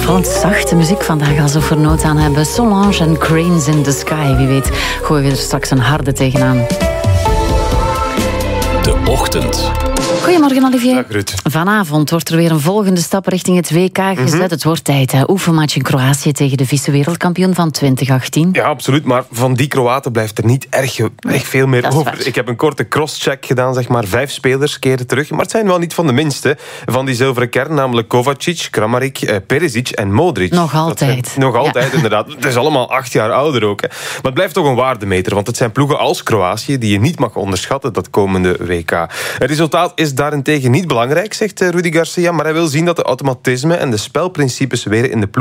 Opvallend zachte muziek vandaag, alsof we er nood aan hebben. Solange en Cranes in the Sky. Wie weet gooien we er straks een harde tegenaan. De Ochtend. Goedemorgen, Olivier. Dag, Ruud. Vanavond wordt er weer een volgende stap richting het WK gezet. Het wordt tijd. Oefenmatch in Kroatië tegen de vice-wereldkampioen van 2018. Ja, absoluut. Maar van die Kroaten blijft er niet erg veel meer over. Waar. Ik heb een korte crosscheck gedaan, zeg maar. 5 spelers keren terug. Maar het zijn wel niet van de minste van die zilveren kern. Namelijk Kovacic, Kramaric, Perisic en Modric. Nog altijd. Nog altijd, inderdaad. Het is allemaal 8 jaar ouder ook. Hè. Maar het blijft toch een waardemeter. Want het zijn ploegen als Kroatië die je niet mag onderschatten dat komende WK. Het resultaat is daarentegen niet belangrijk, zegt Rudy Garcia. Maar hij wil zien dat de automatisme en de spelprincipes weer in de ploeg